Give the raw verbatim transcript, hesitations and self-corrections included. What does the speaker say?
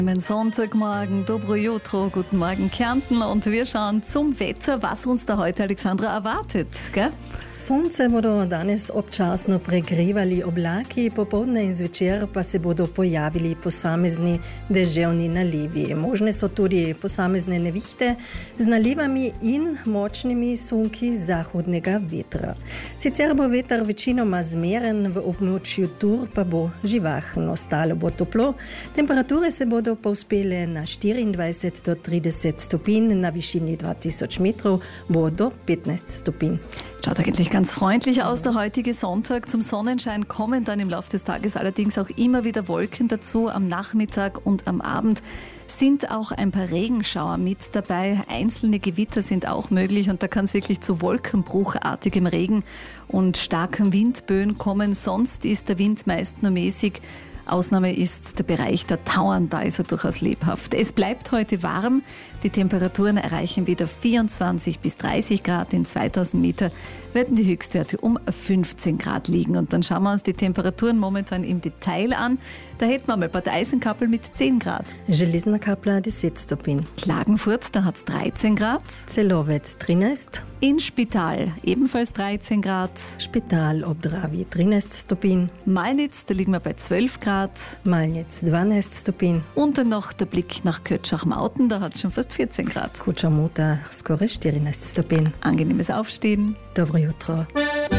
Am Sonntagmorgen, dobro jutro, guten Morgen Kärnten, und wir schauen zum Wetter, was uns da heute, Alexandra, erwartet, gell? Sonce bodo danes občasno pregrevali oblaki, popoldne in zvečer pa se bodo pojavili posamezni deževni nalivi. Možne so tudi posamezne nevihte z nalivami in močnimi sunki zahodnega vetra. Sicer bo veter večinoma zmeren, v območju Tur pa bo živahno, ostalo bo toplo, temperature se bodo povzpele na štiriindvajset do trideset stopinj, na višini dva tisoč metrov bo do petnajst stopinj. Schaut eigentlich ganz freundlich aus, der heutige Sonntag. Zum Sonnenschein kommen dann im Laufe des Tages allerdings auch immer wieder Wolken dazu. Am Nachmittag und am Abend sind auch ein paar Regenschauer mit dabei. Einzelne Gewitter sind auch möglich und da kann es wirklich zu wolkenbruchartigem Regen und starken Windböen kommen. Sonst ist der Wind meist nur mäßig. Ausnahme ist der Bereich der Tauern, da ist er durchaus lebhaft. Es bleibt heute warm, die Temperaturen erreichen wieder vierundzwanzig bis dreißig Grad, in zweitausend Meter werden die Höchstwerte um fünfzehn Grad liegen. Und dann schauen wir uns die Temperaturen momentan im Detail an. Da hätten wir mal Bad Eisenkappel mit zehn Grad. Železna Kapla deset stopinj. Klagenfurt, da hat es dreizehn Grad. Celovec trinajst. In Spital ebenfalls dreizehn Grad. Špital ob Dravi trinajst stopinj. Malnitz, da liegen wir bei zwölf Grad. Malnitz dvanajst stopinj. Und dann noch der Blick nach Kötschach-Mauten, da hat es schon fast vierzehn Grad. Kuča Muta skoraj štirinajst stopinj. Angenehmes Aufstehen. Dobro jutro.